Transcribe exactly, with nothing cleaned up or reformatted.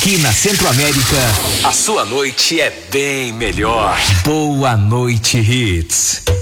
Aqui na Centro América, a sua noite é bem melhor. Boa Noite Hits.